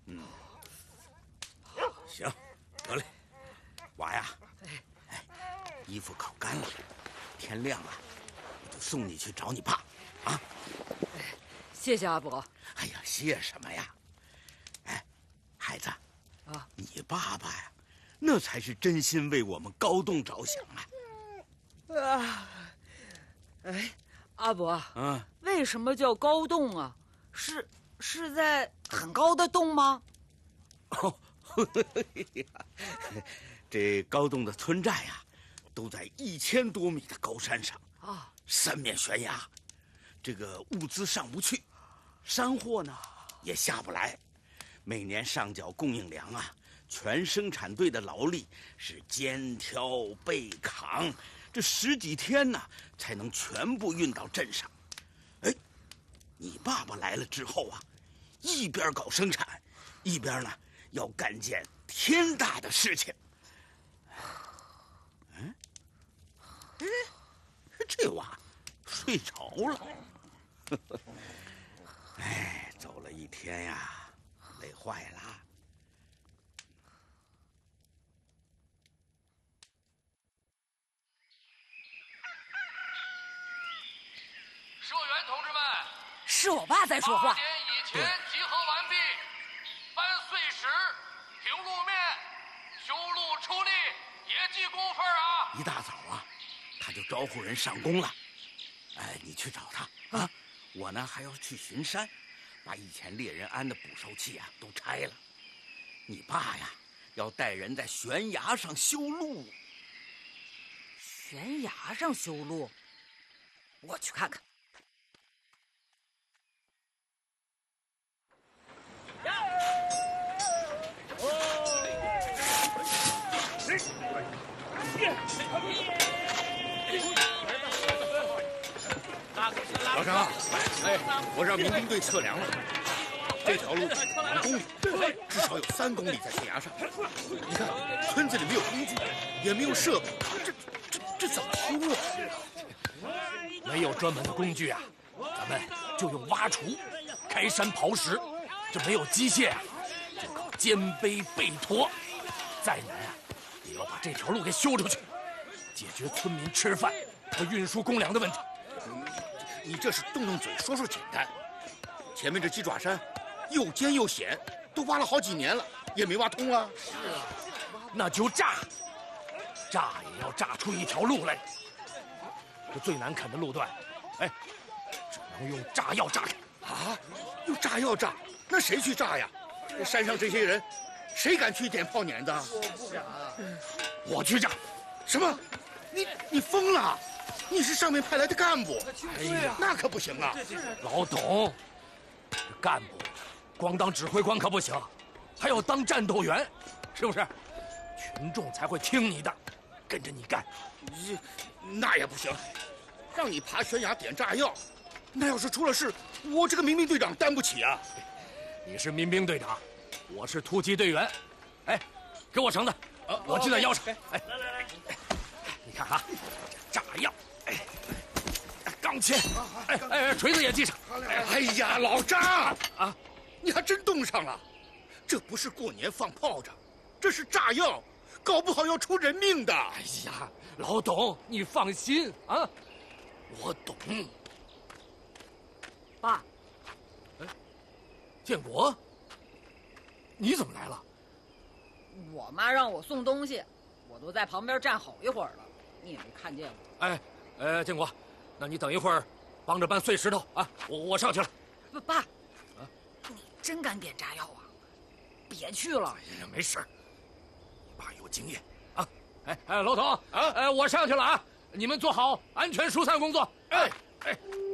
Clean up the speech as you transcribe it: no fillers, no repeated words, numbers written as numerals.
行，得嘞，娃呀，衣服烤干了，天亮了，我就送你去找你爸，啊。 谢谢阿伯。 哎呀，谢什么呀？哎，孩子， 啊， 你爸爸呀，那才是真心为我们高栋着想啊！ 哎，阿伯，为什么叫高洞啊？是在很高的洞吗？ 哦，这高栋的村寨呀，都在1000多米的高山上啊，三面悬崖，这个物资上不去，山货呢也下不来，每年上缴供应粮啊，全生产队的劳力是肩挑背扛，这10几天呢才能全部运到镇上。哎，你爸爸来了之后啊，一边搞生产，一边呢要干件天大的事情。这娃睡着了。哎，走了一天呀，累坏了。 社员同志们， 是我爸在说话。 8点以前集合完毕，搬碎石、平路面、修路出力，别记工分啊！ 一大早啊，他就招呼人上工了。哎，你去找他啊！我呢还要去巡山，把以前猎人安的捕兽器啊都拆了。你爸呀，要带人在悬崖上修路。 悬崖上修路，我去看看。 老张，哎，我让民兵队测量了，这条路2公里，至少有3公里在悬崖上。你看，村子里没有工具，也没有设备，这怎么修啊？ 没有专门的工具啊，咱们就用挖锄、开山刨石。这没有机械啊，就靠肩背背驮。再难啊，也要把这条路给修出去，解决村民吃饭和运输公粮的问题。 你这是动动嘴说说简单，前面这鸡爪山又尖又险，都挖了好几年了，也没挖通啊。 是啊，那就炸也要炸出一条路来。这最难啃的路段，哎，只能用炸药炸开。 啊，用炸药炸？那谁去炸呀？山上这些人，谁敢去点炮碾子？ 我不敢。我去炸。 什么？你疯了？你是上面派来的干部， 哎呀， 那可不行啊！ 老董，干部光当指挥官可不行，还要当战斗员，是不是？群众才会听你的，跟着你干。 那也不行，让你爬悬崖点炸药，那要是出了事，我这个民兵队长担不起啊！ 你是民兵队长，我是突击队员。哎，给我绳子，我系在腰上。哎，来，你看啊，炸药。钢钎，锤子也系上。 哎呀，老张啊，你还真冻上了。这不是过年放炮仗，这是炸药，搞不好要出人命的。 哎呀，老董，你放心啊，我懂。 爸， 建国，你怎么来了？ 我妈让我送东西，我都在旁边站好一会儿了，你也没看见我。 建国。那你等一会儿，帮着搬碎石头啊！我上去了。 爸，你真敢点炸药啊？别去了。 哎呀，没事，你爸有经验啊！老董啊，我上去了啊！你们做好安全疏散工作。哎。